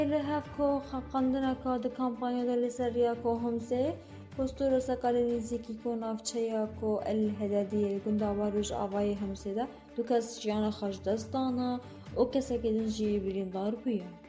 لهفکو خقندنا کاد کمپانیا دل سریا کو همزه پستور سکال نزدیکی کو نافچه‌یا کو الهدادی گنداواروج آوای همزه دا دو کس جیان خش دستانا او کسی که دنجی بیرین دار بیان.